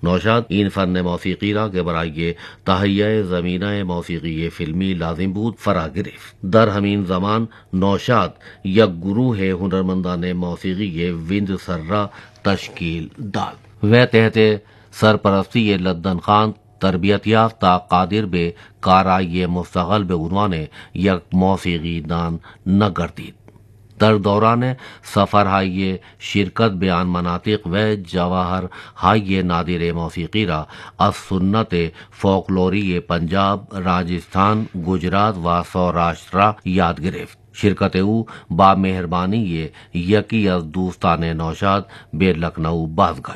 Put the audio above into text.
नौशाद इन fun मौसीकीरा के बराए तहैया ज़मीना मौसीकी फिल्मी लाजिम बूद फरा गिरफ्त दर हमीन जमान नौशाद यक गुरूह हुनरमंदान मौसीकी के विंद सर्रा तश्कील दाल वे तहते सरपरस्ती लद्दन खान तरबियत याफ्ता कादिर बे काराये मुस्तगल बे उन्वाने यक मौसीकी दान न गर्दीद दर दौरान सफर हाइये शिरकत बयान मनातिक व जवाहर हाइये नादिर मौसीकीरा अस सुन्नत फोकलोरी पंजाब राजस्थान गुजरात व सौराष्ट्र याद गिरफ्त शिरकत बा मेहरबानी यकी अज दोस्तान नौशाद बे लखनऊ बाजगा